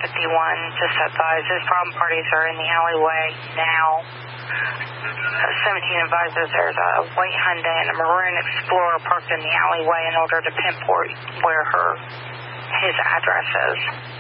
just advised his problem parties are in the alleyway now. 17 advises there's a white Hyundai and a maroon Explorer parked in the alleyway in order to pinpoint where his address is.